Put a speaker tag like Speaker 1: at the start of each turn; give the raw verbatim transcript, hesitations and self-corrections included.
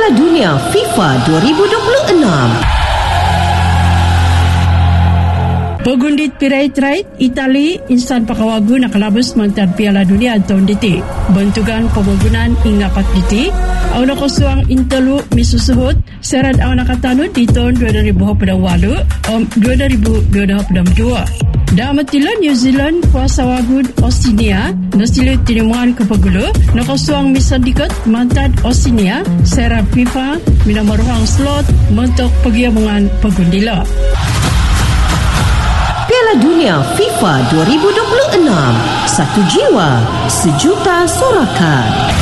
Speaker 1: Piala Dunia FIFA dua ribu dua puluh enam.
Speaker 2: Pegundit pirai-terai Itali insan pakawagu nak kelabus mantan Piala Dunia tahun diti. Bentukan pembangunan hingga empat diti. Awak kosuang intelu misusuhut serat awak katanut di tahun dua ribu dua puluh dua ribu dua puluh dua. Damatila New Zealand kuasa wagun Australia nasilu tinimuan kepagulu nakosuang misandikat mantan Australia serat FIFA minamaruhang slot mentok pegiamungan pegundila.
Speaker 1: Piala Dunia FIFA dua ribu dua puluh enam. Satu jiwa, sejuta sorakan.